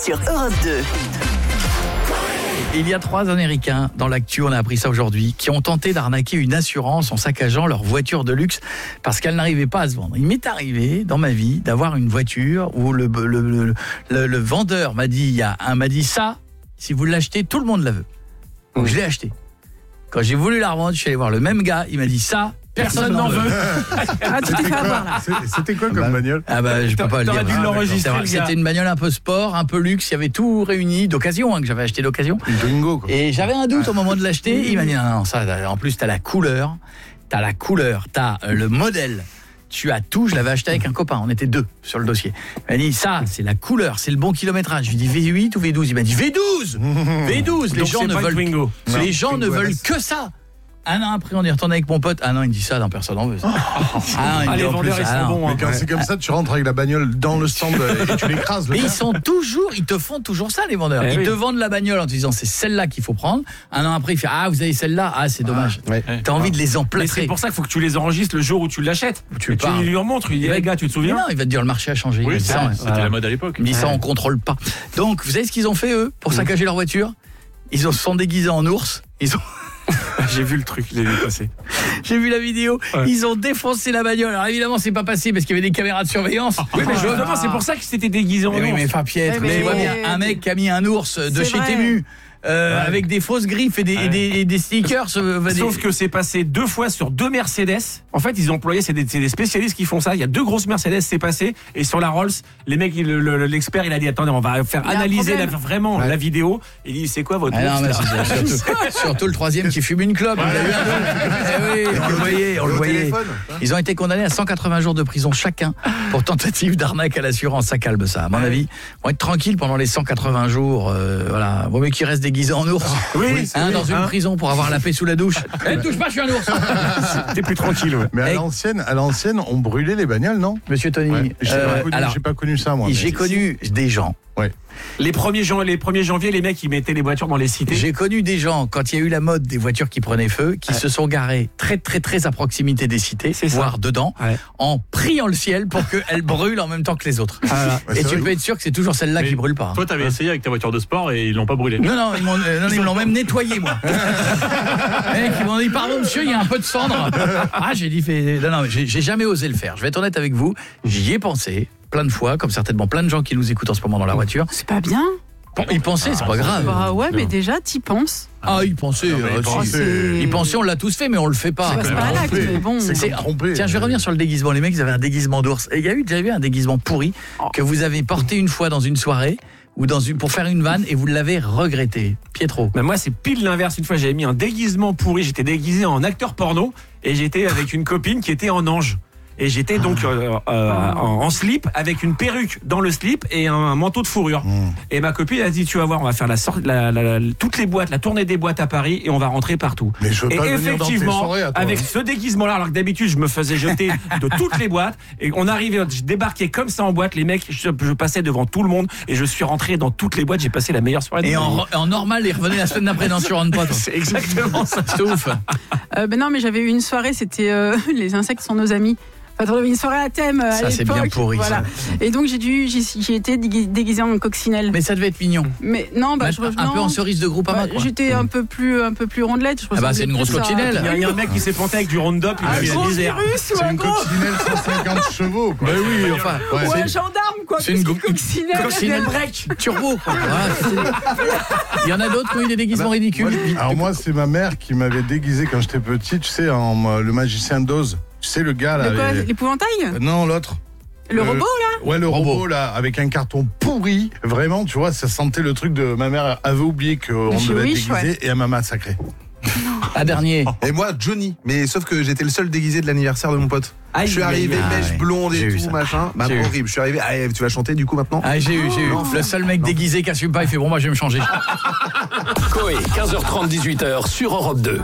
sur Europe 2. Il y a 3 Américains, dans l'actu, on a appris ça aujourd'hui, qui ont tenté d'arnaquer une assurance en saccageant leur voiture de luxe parce qu'elle n'arrivait pas à se vendre. Il m'est arrivé, dans ma vie, d'avoir une voiture où le vendeur m'a dit, ça, si vous l'achetez, tout le monde la veut. Donc je l'ai acheté. Quand j'ai voulu la revendre, je suis allé voir le même gars, il m'a dit ça, personne n'en veut. Ah, tu t'es fait avoir là. C'était quoi comme bagnole? Je peux pas le dire. T'aurais dû l'enregistrer, le gars. C'était une bagnole un peu sport, un peu luxe, il y avait tout réuni, d'occasion, que j'avais acheté d'occasion. Une Twingo, quoi. Et j'avais un doute au moment de l'acheter, il m'a dit non, ça, en plus t'as la couleur, t'as le modèle. Tu as tout, je l'avais acheté avec un copain, on était 2 sur le dossier. Il m'a dit ça, c'est la couleur, c'est le bon kilométrage. Je lui ai dit V8 ou V12, il m'a dit V12. V12, les gens ne veulent que ça. Un an après, on est retourné avec mon pote. Ah non, il me dit ça, non, personne n'en veut. Les vendeurs, ils sont bons. Mais quand c'est comme ça, tu rentres avec la bagnole dans le stand et tu l'écrases. Mais ils te font toujours ça, les vendeurs. Ils te vendent la bagnole en te disant c'est celle-là qu'il faut prendre. Un an après, il fait vous avez celle-là. C'est dommage. T'as envie de les emplâtrer. Mais c'est pour ça qu'il faut que tu les enregistres le jour où tu l'achètes. Tu lui en montres. Il dit les gars, tu te souviens? Non, il va te dire le marché a changé. Oui, c'était la mode à l'époque. Il me dit ça, on contrôle pas. Donc, vous savez ce qu'ils ont fait, eux, pour saccager leur voiture? Ils se sont déguisés en ours. J'ai vu le truc, il est passé. J'ai vu la vidéo, Ils ont défoncé la bagnole. Alors évidemment, c'est pas passé parce qu'il y avait des caméras de surveillance. Oui, mais justement, c'est pour ça que c'était déguisé en ours. Oui, mais pas piètre. Mais vois bien un mec qui a mis un ours de chez Temu. Avec des fausses griffes et des stickers. Sauf que c'est passé 2 fois sur 2 Mercedes. En fait, ils ont employé, c'est des spécialistes qui font ça. Il y a 2 grosses Mercedes, c'est passé. Et sur la Rolls, les mecs, l'expert, il a dit attendez, on va faire analyser vraiment la vidéo. Il dit c'est quoi votre surtout le 3e qui fume une clope. On le voyait. Ils ont été condamnés à 180 jours de prison chacun pour tentative d'arnaque à l'assurance. Ça calme ça. À mon avis, on va être tranquille pendant les 180 jours. Voilà. Vaut mieux qu'ils restent déguisé en ours. Dans une prison pour avoir la paix sous la douche. Ne touche pas, je suis un ours. T'es plus tranquille. Mais à l'ancienne, on brûlait les bagnoles, non? Monsieur Tony, j'ai pas connu ça, moi. J'ai connu des gens. Les 1er janvier, les mecs, ils mettaient les voitures dans les cités. J'ai connu des gens, quand il y a eu la mode des voitures qui prenaient feu, qui se sont garés très très très à proximité des cités, voire dedans, en priant le ciel pour qu'elles brûlent en même temps que les autres. Et tu peux être sûr que c'est toujours celle-là qui brûle pas. Toi, t'avais essayé avec ta voiture de sport et ils l'ont pas brûlée. Non, ils me l'ont même nettoyé, moi. Ils m'ont dit, pardon monsieur, il y a un peu de cendre. J'ai dit, non, j'ai jamais osé le faire. Je vais être honnête avec vous, j'y ai pensé plein de fois, comme certainement plein de gens qui nous écoutent en ce moment dans la voiture. C'est pas bien. Ils pensaient, c'est pas grave. Mais déjà, t'y penses. Ils pensaient. Ils pensaient, on l'a tous fait, mais on le fait pas. C'est pas l'acte, mais bon. C'est trompé. Tiens, je vais revenir sur le déguisement. Les mecs, ils avaient un déguisement d'ours. Et il y a déjà eu un déguisement pourri que vous avez porté une fois dans une soirée ou pour faire une vanne et vous l'avez regretté. Pietro. Mais moi, c'est pile l'inverse. Une fois, j'avais mis un déguisement pourri. J'étais déguisé en acteur porno et j'étais avec une copine qui était en ange. Et j'étais donc en slip avec une perruque dans le slip et un manteau de fourrure. Et ma copine a dit tu vas voir, on va faire toutes les boîtes, la tournée des boîtes à Paris et on va rentrer partout. Mais je veux et pas effectivement, soirées, avec ce déguisement-là, alors que d'habitude je me faisais jeter de toutes les boîtes et on arrivait, je débarquais comme ça en boîte, les mecs, je passais devant tout le monde et je suis rentré dans toutes les boîtes, j'ai passé la meilleure soirée de ma vie. En normal, ils revenaient la semaine d'après dans tu rentres pas. C'est exactement ça. C'est ouf. Non, mais j'avais eu une soirée, c'était les insectes sont nos amis. Enfin, une soirée à thème à l'époque. Ça, c'est bien pourri, ça. Et donc, j'ai été déguisée en coccinelle. Mais ça devait être mignon. Mais non, un peu en cerise de Groupama, quoi. J'étais un peu plus rondelette. C'est une grosse coccinelle. Il y a un mec qui s'est planté avec du Roundup. Un gros virus ou un gros... coccinelle 150 chevaux, quoi. Oui, enfin. Ou un gendarme, quoi. C'est une coccinelle break. Turbo, quoi. Il y en a d'autres qui ont eu des déguisements ridicules. Alors moi, c'est ma mère qui m'avait déguisé quand j'étais petit, tu sais, en le magicien d'Oz. Tu sais, le gars là. L'épouvantail Non, l'autre. Le robot là. Ouais, le robot là, avec un carton pourri. Vraiment, tu vois, ça sentait le truc de ma mère avait oublié qu'on devait être déguisé et elle m'a massacré. Un dernier. Et moi, Johnny. Mais sauf que j'étais le seul déguisé de l'anniversaire de mon pote. Je suis arrivé, mèche blonde et tout, machin. Horrible. Je suis arrivé. Tu vas chanter du coup maintenant? J'ai eu. Le seul mec déguisé qui assume pas, il fait bon, moi je vais me changer. Coé, 15h30, 18h sur Europe 2.